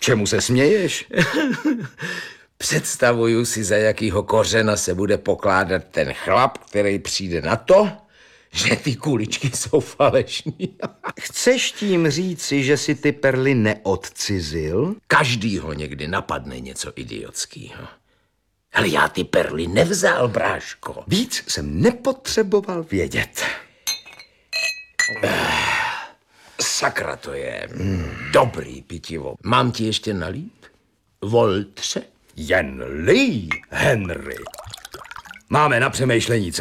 Čemu se směješ? Představuju si, za jakýho kořena se bude pokládat ten chlap, který přijde na to, že ty kuličky jsou falešní. Chceš tím říci, že si ty perly neodcizil? Každýho někdy napadne něco idiotského. Ale já ty perly nevzal, bráško. Víc jsem nepotřeboval vědět. Sakra, to je dobrý pitivo. Mám ti ještě nalít? Voltře? Jen lij, Henry. Máme na přemýšlení